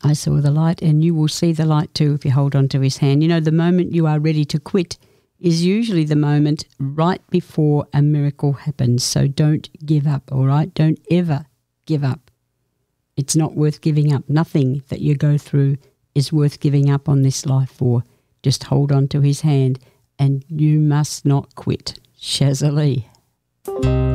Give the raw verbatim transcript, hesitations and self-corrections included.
I saw the light, and you will see the light too if you hold on to his hand. You know, the moment you are ready to quit is usually the moment right before a miracle happens. So don't give up, all right? Don't ever give up. It's not worth giving up. Nothing that you go through is worth giving up on this life for. Just hold on to his hand, and you must not quit. Shazza Lee.